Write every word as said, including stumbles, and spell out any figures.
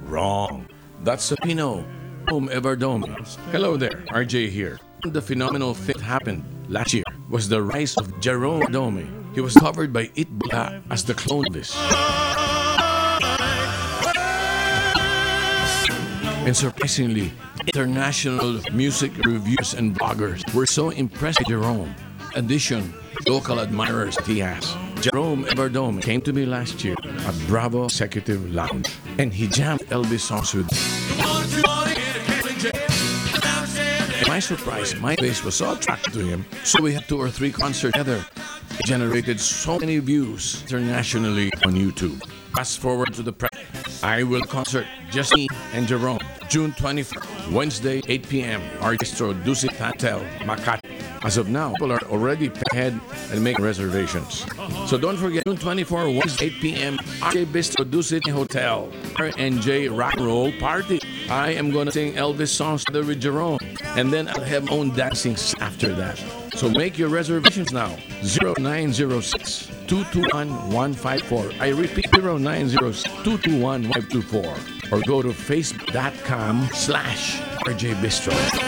Wrong. That's Sapino. Home Everdome. Hello there, R J here. The phenomenal thing that happened last year was the rise of Jerome Dome. He was covered by Itbula as the clone of this. And surprisingly, international music reviewers and bloggers were so impressed with Jerome. In addition, local admirers he has. Jerome Everdome came to me last year at Bravo Executive Lounge, and he jammed Elvis songs with to my surprise, my face was so attracted to him, so we had two or three concerts together. It generated so many views internationally on YouTube. Fast forward to the press. I will concert just me and Jerome, June twenty-fourth, Wednesday, eight p.m. Bistro Dusit Hotel, Makati. As of now, people are already ahead and making reservations. So don't forget, June twenty-fourth, Wednesday, eight p.m. R J Bistro Dusit Hotel, R N J Rock and Roll Party. I am going to sing Elvis songs together with Jerome, and then I'll have my own dancing after that. So make your reservations now. zero nine zero six, two two one, one five four. I repeat, zero nine zero six, two two one, one five two four. Or go to facebook.com slash RJ Bistro.